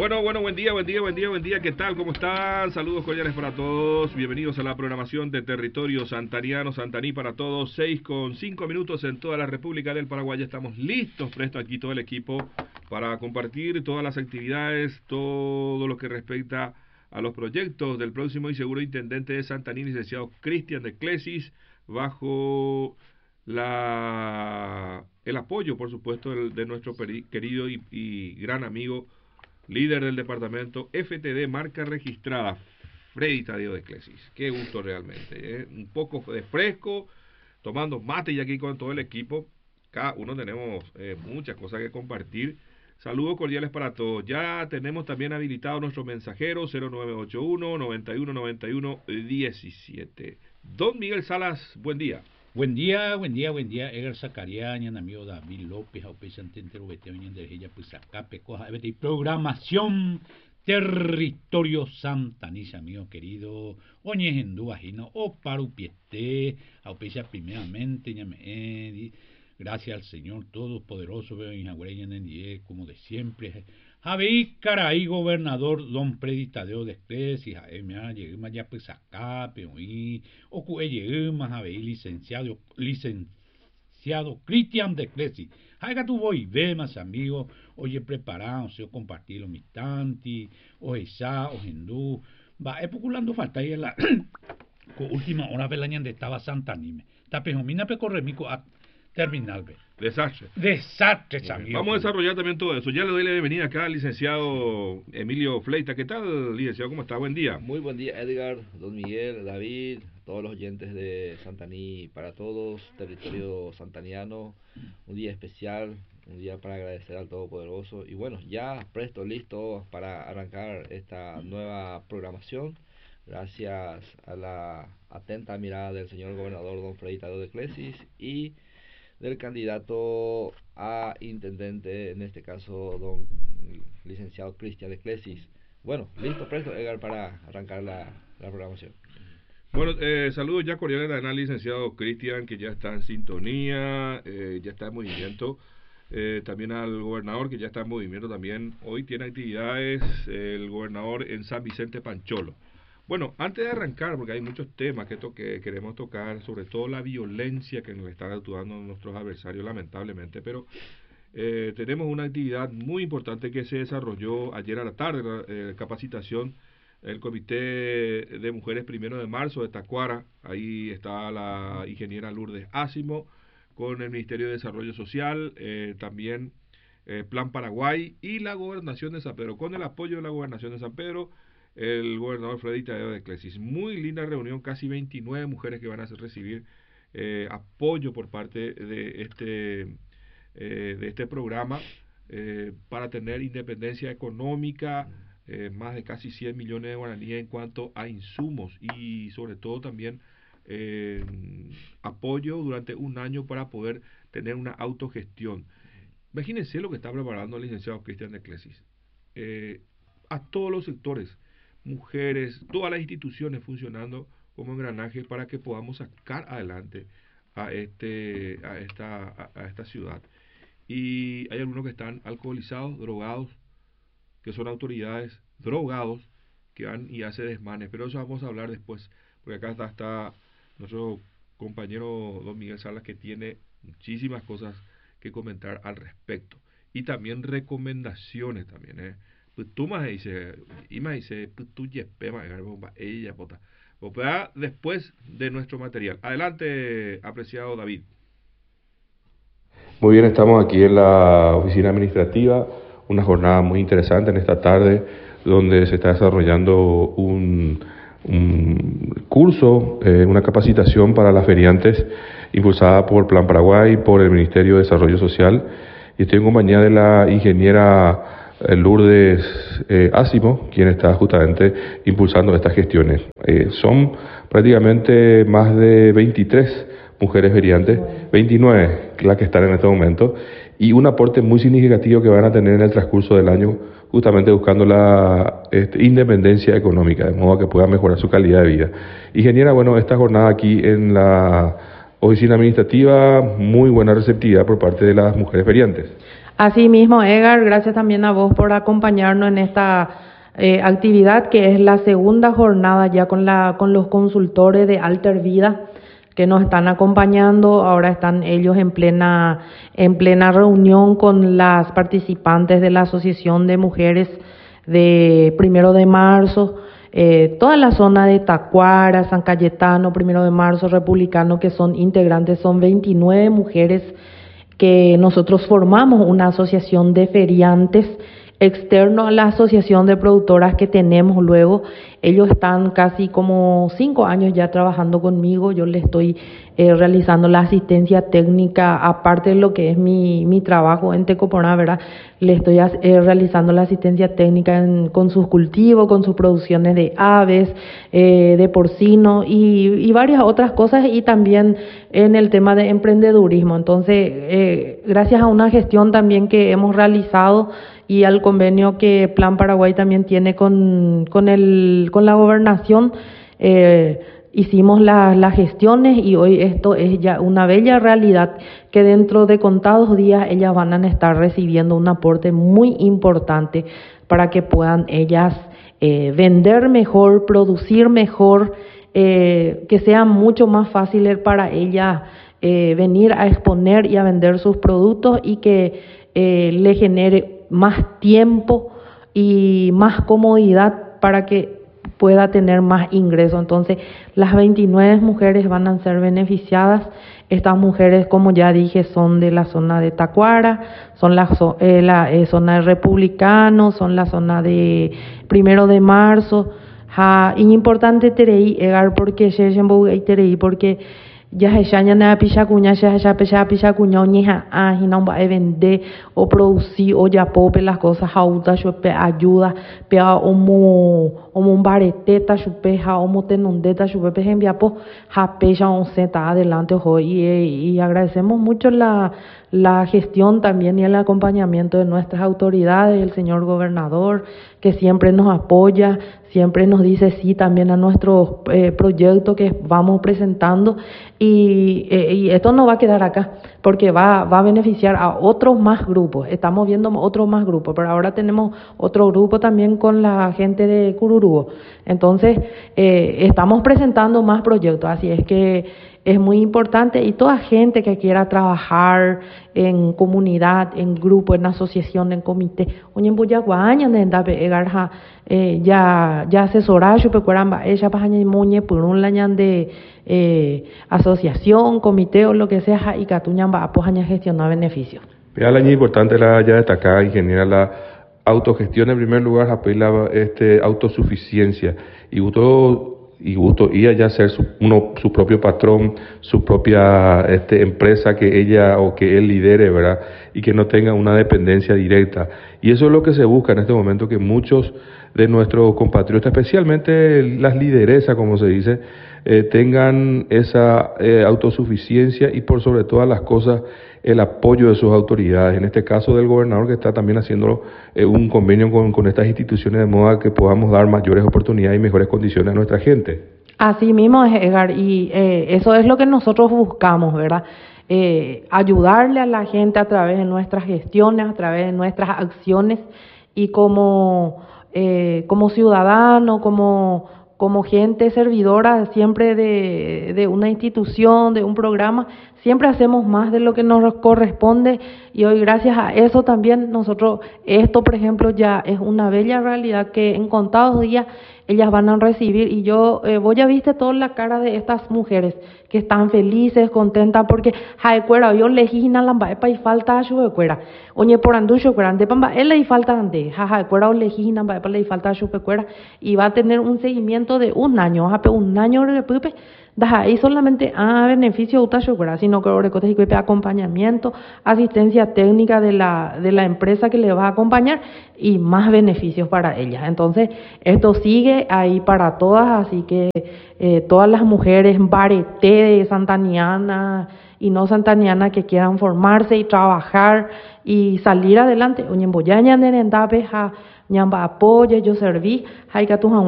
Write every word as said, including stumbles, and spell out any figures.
Bueno, bueno, buen día, buen día, buen día, buen día, ¿qué tal? ¿Cómo están? Saludos cordiales para todos, bienvenidos a la programación de Territorio Santaniano, Santaní para todos, seis con cinco minutos en toda la República del Paraguay, ya estamos listos, presto aquí todo el equipo para compartir todas las actividades, todo lo que respecta a los proyectos del próximo y seguro intendente de Santaní, licenciado Cristian de Clesis, bajo la el apoyo, por supuesto, de, de nuestro peri, querido y, y gran amigo, líder del departamento F T D, marca registrada, Freddy Tadeo de Clesis. Qué gusto realmente, ¿eh? Un poco de fresco, tomando mate y aquí con todo el equipo. Cada uno tenemos eh, muchas cosas que compartir. Saludos cordiales para todos. Ya tenemos también habilitado nuestro mensajero cero nueve ocho uno, noventa y uno, noventa y uno, diecisiete. Don Miguel Salas, buen día. Buen día, buen día, buen día. Edgar Zacariaña, amigo David López, Aupe Santentero, Bete, Venían de ella, pues acá, Pecoja, Bete, programación Territorio Santaní, amigo querido. Oñe, Hendú, Ajino, o Parupieste, Aupe, primeramente, ñame, gracias al Señor Todopoderoso, veo en Jagüeña, en como de siempre. Javi Caraí, gobernador Don Freddy Tadeo de Clesis, Jaime, llegué más ya pues acá, pero y ocurre llegué más Javi, licenciado, licenciado Cristian de Clesis. Jaiga tu voy, ve más amigos, oye preparado, se compartir los mistanti, o esa, o hindú, va, es poculando falta ahí en la última hora de la ñande estaba Santanime. Tapejomina pe corremico a terminal B. Desastre. Desastre, amigo. Vamos a desarrollar también todo eso. Ya le doy la bienvenida acá al licenciado Emilio Fleita. ¿Qué tal, licenciado? ¿Cómo está? Buen día. Muy buen día, Edgar, don Miguel, David, todos los oyentes de Santaní para todos, territorio santaniano. Un día especial, un día para agradecer al Todopoderoso. Y bueno, ya presto, listo para arrancar esta nueva programación. Gracias a la atenta mirada del señor gobernador don Freddy Tadeo de Clesis y del candidato a intendente, en este caso don licenciado Cristian de Clesis. Bueno, listo, presto, Edgar, para arrancar la, la programación. Bueno, eh, saludos ya cordiales al licenciado Cristian, que ya está en sintonía, eh, ya está en movimiento. Eh, también al gobernador, que ya está en movimiento también. Hoy tiene actividades eh, el gobernador en San Vicente Pancholo. Bueno, antes de arrancar, porque hay muchos temas que, to que queremos tocar, sobre todo la violencia que nos están actuando nuestros adversarios, lamentablemente, pero eh, tenemos una actividad muy importante que se desarrolló ayer a la tarde, la eh, capacitación, el Comité de Mujeres Primero de Marzo de Tacuara. Ahí está la ingeniera Lourdes Ásimo, con el Ministerio de Desarrollo Social, eh, también eh, Plan Paraguay y la Gobernación de San Pedro, con el apoyo de la Gobernación de San Pedro, el gobernador Freddy Tadeo de Clesis. Muy linda reunión, casi veintinueve mujeres que van a recibir eh, apoyo por parte de este, eh, de este programa eh, para tener independencia económica, eh, más de casi cien millones de guaraníes en cuanto a insumos y sobre todo también eh, apoyo durante un año para poder tener una autogestión. Imagínense lo que está preparando el licenciado Cristian de Clesis. Eh, a todos los sectores, mujeres, todas las instituciones funcionando como engranaje para que podamos sacar adelante a este a esta a, a esta ciudad. Y hay algunos que están alcoholizados, drogados, que son autoridades, drogados, que van y hacen desmanes, pero eso vamos a hablar después, porque acá está, está nuestro compañero don Miguel Salas, que tiene muchísimas cosas que comentar al respecto y también recomendaciones también, ¿eh? Pues tú más dice, y más dice, pues tú yepe más, ella pota. Pues después de nuestro material. Adelante, apreciado David. Muy bien, estamos aquí en la oficina administrativa, una jornada muy interesante en esta tarde, donde se está desarrollando un, un curso, eh, una capacitación para las feriantes, impulsada por Plan Paraguay y por el Ministerio de Desarrollo Social. Y estoy en compañía de la ingeniera Lourdes eh, Ásimo, quien está justamente impulsando estas gestiones. Eh, son prácticamente más de veintitrés mujeres feriantes, veintinueve las que están en este momento, y un aporte muy significativo que van a tener en el transcurso del año, justamente buscando la este, independencia económica, de modo que puedan mejorar su calidad de vida. Ingeniera, bueno, esta jornada aquí en la oficina administrativa, muy buena receptividad por parte de las mujeres feriantes. Así mismo, Edgar, gracias también a vos por acompañarnos en esta eh, actividad que es la segunda jornada ya con la con los consultores de Alter Vida que nos están acompañando. Ahora están ellos en plena en plena reunión con las participantes de la Asociación de Mujeres de Primero de Marzo, eh, toda la zona de Tacuara, San Cayetano, Primero de Marzo, Republicano, que son integrantes, son veintinueve mujeres que nosotros formamos una asociación de feriantes externo a la asociación de productoras que tenemos luego. Ellos están casi como cinco años ya trabajando conmigo. Yo les estoy eh, realizando la asistencia técnica, aparte de lo que es mi, mi trabajo en Tecoponá, ¿verdad? Le estoy eh, realizando la asistencia técnica en, con sus cultivos, con sus producciones de aves, eh, de porcino y, y varias otras cosas, y también en el tema de emprendedurismo. Entonces, eh, gracias a una gestión también que hemos realizado y al convenio que Plan Paraguay también tiene con, con, el, con la gobernación, eh, hicimos la, las gestiones y hoy esto es ya una bella realidad que dentro de contados días ellas van a estar recibiendo un aporte muy importante para que puedan ellas eh, vender mejor, producir mejor, eh, que sea mucho más fácil para ellas eh, venir a exponer y a vender sus productos y que eh, le genere más tiempo y más comodidad para que pueda tener más ingresos. Entonces, las veintinueve mujeres van a ser beneficiadas. Estas mujeres, como ya dije, son de la zona de Tacuara, son la, eh, la eh, zona de Republicano, son la zona de Primero de Marzo. Ja, y importante Tereí, Egar, porque Sheshenbou y Tereí, porque ya se llaman a pichacuña, ya se llama pichacuña, oñeja, ah, y no va a vender o producir o ya pope las cosas, jauta, chupe, ayuda, pea, omo, omo un bareteta, chupe, ja, omo tenondeta, chupe, pe, envia, po, ja, pecha, on seta, adelante, ojo, y, y agradecemos mucho la, la gestión también y el acompañamiento de nuestras autoridades, el señor gobernador, que siempre nos apoya, siempre nos dice sí también a nuestros eh, proyectos que vamos presentando, y, eh, y esto no va a quedar acá, porque va, va a beneficiar a otros más grupos. Estamos viendo otros más grupos, pero ahora tenemos otro grupo también con la gente de Cururú. Entonces, eh, estamos presentando más proyectos, así es que es muy importante, y toda gente que quiera trabajar en comunidad, en grupo, en asociación, en comité, oye, en Buyaguaña, en Egarja, eh, ya, ya asesorar, chupecuaramba, ella pajaña y muñe, por un lañan de eh, asociación, comité o lo que sea, y catuñamba, apojaña gestionar beneficios. Vea, la importante la ya destacada, ingeniera, la autogestión en primer lugar, apelar la este, autosuficiencia, y gusto y gusto y allá ser su, uno, su propio patrón, su propia este, empresa que ella o que él lidere, ¿verdad? Y que no tenga una dependencia directa. Y eso es lo que se busca en este momento, que muchos de nuestros compatriotas, especialmente las lideresas, como se dice, eh, tengan esa eh, autosuficiencia y por sobre todas las cosas el apoyo de sus autoridades, en este caso del gobernador, que está también haciendo eh, un convenio con, con estas instituciones de moda, que podamos dar mayores oportunidades y mejores condiciones a nuestra gente. Así mismo es, Edgar, y eh, eso es lo que nosotros buscamos, ¿verdad? Eh, ayudarle a la gente a través de nuestras gestiones, a través de nuestras acciones, y como, eh, como ciudadano, como, como gente servidora siempre de, de una institución, de un programa, siempre hacemos más de lo que nos corresponde, y hoy gracias a eso también nosotros, esto por ejemplo ya es una bella realidad que en contados días ellas van a recibir, y yo, eh, vos ya viste toda la cara de estas mujeres que están felices, contentas, porque jaecuera, yo legina la mbaepa y falta a su cuera, oñe por anducho cuera, ande pamba, él le falta ande, jaecuera o legina mbaepa le falta a su cuera, y va a tener un seguimiento de un año, jape un año de pupe. Y solamente a beneficio de sino que acompañamiento, asistencia técnica de la de la empresa que le va a acompañar y más beneficios para ellas. Entonces, esto sigue ahí para todas, así que eh, todas las mujeres bareté de santaniana y no santaniana que quieran formarse y trabajar y salir adelante, oñemboyaña nerendabe ja ñamba apoye, yo serví, hay que